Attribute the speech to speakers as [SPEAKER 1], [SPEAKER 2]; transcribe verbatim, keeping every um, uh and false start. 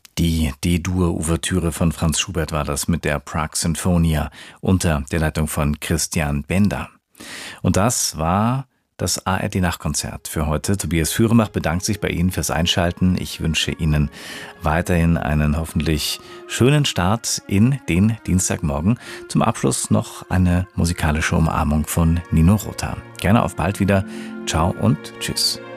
[SPEAKER 1] Die D-Dur-Ouvertüre von Franz Schubert war das mit der Prague Sinfonia unter der Leitung von Christian Bender. Und das war das A R D-Nachtkonzert für heute. Tobias Füremach bedankt sich bei Ihnen fürs Einschalten. Ich wünsche Ihnen weiterhin einen hoffentlich schönen Start in den Dienstagmorgen. Zum Abschluss noch eine musikalische Umarmung von Nino Rota. Gerne auf bald wieder. Ciao und tschüss.